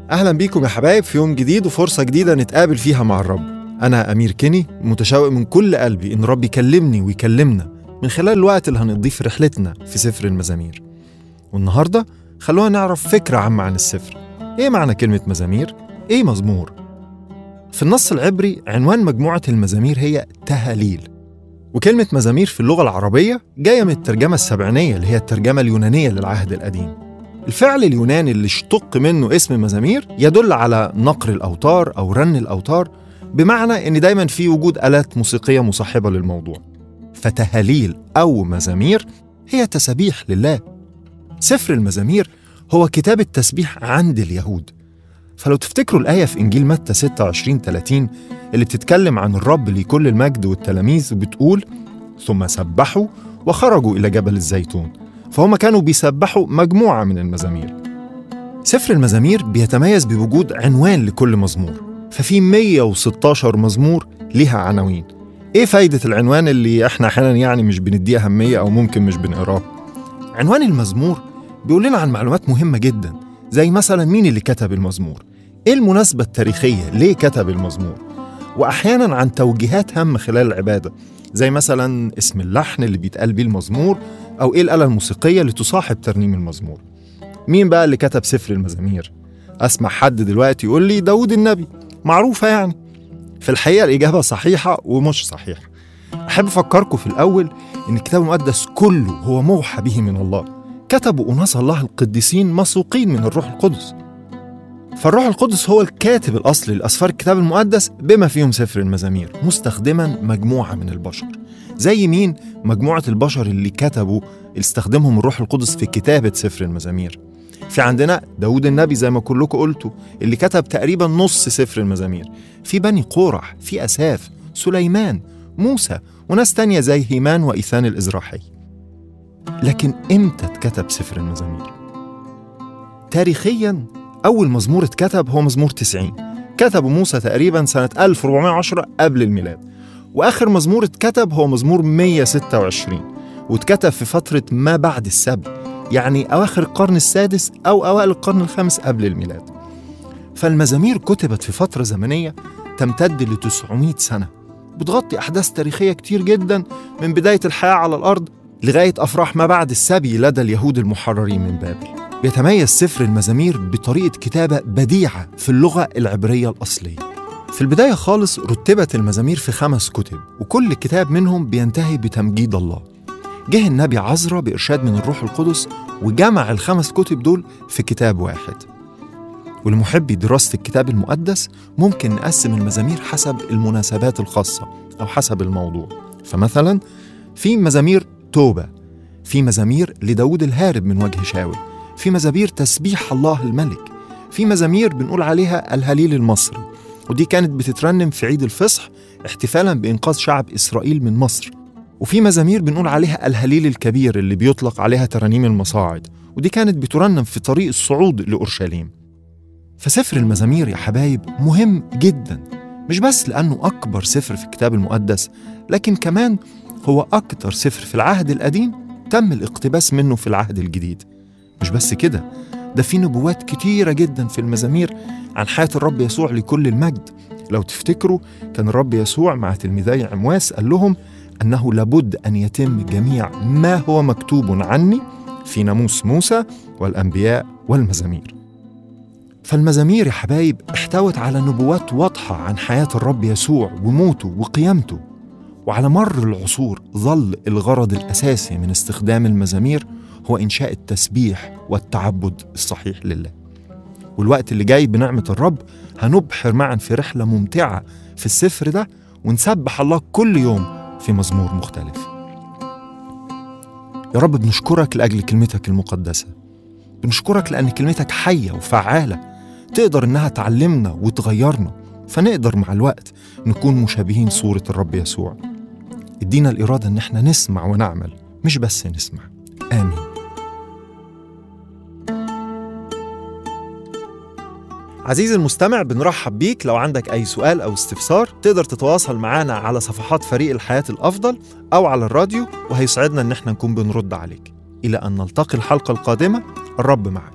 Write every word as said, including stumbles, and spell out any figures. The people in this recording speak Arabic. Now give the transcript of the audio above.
أهلا بيكم يا حبايب في يوم جديد وفرصة جديدة نتقابل فيها مع الرب. أنا أمير كيني، متشوق من كل قلبي إن رب يكلمني ويكلمنا من خلال الوقت اللي هنقضيه في رحلتنا في سفر المزامير. والنهاردة خلونا نعرف فكرة عامة عن السفر. إيه معنى كلمة مزامير؟ إيه مزمور؟ في النص العبري عنوان مجموعة المزامير هي تهاليل، وكلمة مزامير في اللغة العربية جاية من الترجمة السبعينية اللي هي الترجمة اليونانية للعهد القديم. الفعل اليوناني اللي اشتق منه اسم مزامير يدل على نقر الأوتار أو رن الأوتار، بمعنى إن دايماً في وجود آلات موسيقية مصاحبة للموضوع. فتهاليل أو مزامير هي تسبيح لله. سفر المزامير هو كتاب التسبيح عند اليهود. فلو تفتكروا الآية في إنجيل متى ستة وعشرين ثلاثين اللي بتتكلم عن الرب لكل المجد والتلاميذ وبتقول ثم سبحوا وخرجوا إلى جبل الزيتون، فهم كانوا بيسبحوا مجموعة من المزامير. سفر المزامير بيتميز بوجود عنوان لكل مزمور، ففي مية وستاشر مزمور ليها عناوين. إيه فايدة العنوان اللي إحنا أحيانا يعني مش بنديه أهمية أو ممكن مش بنقراه؟ عنوان المزمور بيقول لنا عن معلومات مهمة جدا، زي مثلا مين اللي كتب المزمور، إيه المناسبة التاريخية ليه كتب المزمور، وأحيانا عن توجيهات هامة خلال العبادة، زي مثلا اسم اللحن اللي بيتقال بيه المزمور، أو إيه الآلة الموسيقية اللي تصاحب ترنيم المزمور. مين بقى اللي كتب سفر المزامير؟ أسمع حد دلوقتي يقول لي داود النبي، معروفة يعني. في الحقيقة الإجابة صحيحة ومش صحيحة. أحب أفكركم في الأول إن الكتاب المقدس كله هو موحى به من الله، كتبوا أناس الله القديسين مسوقين من الروح القدس. فالروح القدس هو الكاتب الأصلي لأسفار الكتاب المقدس بما فيهم سفر المزامير، مستخدما مجموعة من البشر. زي مين؟ مجموعة البشر اللي كتبوا اللي استخدمهم الروح القدس في كتابة سفر المزامير. في عندنا داود النبي زي ما كلكم قلتوا اللي كتب تقريبا نص سفر المزامير. في بني قورح، في أساف، سليمان، موسى، وناس تانية زي هيمان وإيثان الإزراحي. لكن إمتى اتكتب سفر المزامير؟ تاريخياً أول مزمور اتكتب هو مزمور تسعين، كتبه موسى تقريباً سنة ألف وأربعمائة وعشرة قبل الميلاد. وآخر مزمور اتكتب هو مزمور مية وستة وعشرين، واتكتب في فترة ما بعد السبي، يعني أواخر القرن السادس أو أوائل القرن الخامس قبل الميلاد. فالمزامير كتبت في فترة زمنية تمتد ل تسعمائة سنة، بتغطي أحداث تاريخية كتير جداً من بداية الحياة على الأرض لغاية أفراح ما بعد السبي لدى اليهود المحررين من بابل. بيتميز سفر المزامير بطريقة كتابة بديعة في اللغة العبرية الأصلية. في البداية خالص رتبت المزامير في خمس كتب، وكل كتاب منهم بينتهي بتمجيد الله. جه النبي عزرا بإرشاد من الروح القدس وجمع الخمس كتب دول في كتاب واحد. ولمحبي دراسة الكتاب المقدس ممكن نقسم المزامير حسب المناسبات الخاصة أو حسب الموضوع. فمثلا في مزامير توبة، في مزامير لداود الهارب من وجه شاول، في مزامير تسبيح الله الملك، في مزامير بنقول عليها الهليل المصري، ودي كانت بتترنم في عيد الفصح احتفالاً بإنقاذ شعب إسرائيل من مصر، وفي مزامير بنقول عليها الهليل الكبير اللي بيطلق عليها ترانيم المصاعد، ودي كانت بترنم في طريق الصعود لأورشليم. فسفر المزامير يا حبايب مهم جداً، مش بس لأنه أكبر سفر في الكتاب المقدس، لكن كمان هو أكتر سفر في العهد القديم تم الاقتباس منه في العهد الجديد. مش بس كده، ده في نبوات كتيرة جدا في المزامير عن حياة الرب يسوع لكل المجد. لو تفتكروا كان الرب يسوع مع تلميذي عمواس قال لهم أنه لابد أن يتم جميع ما هو مكتوب عني في ناموس موسى والأنبياء والمزامير. فالمزامير يا حبايب احتوت على نبوات واضحة عن حياة الرب يسوع وموته وقيامته. وعلى مر العصور ظل الغرض الأساسي من استخدام المزامير هو إنشاء التسبيح والتعبد الصحيح لله. والوقت اللي جاي بنعمة الرب هنبحر معا في رحلة ممتعة في السفر ده، ونسبح الله كل يوم في مزمور مختلف. يا رب بنشكرك لأجل كلمتك المقدسة، بنشكرك لأن كلمتك حية وفعالة، تقدر إنها تعلمنا وتغيرنا، فنقدر مع الوقت نكون مشابهين صورة الرب يسوع. ادينا الإرادة إن احنا نسمع ونعمل، مش بس نسمع. آمين. عزيزي المستمع، بنرحب بيك. لو عندك أي سؤال أو استفسار تقدر تتواصل معنا على صفحات فريق الحياة الأفضل أو على الراديو، وهيسعدنا إن احنا نكون بنرد عليك. إلى أن نلتقي الحلقة القادمة، الرب معك.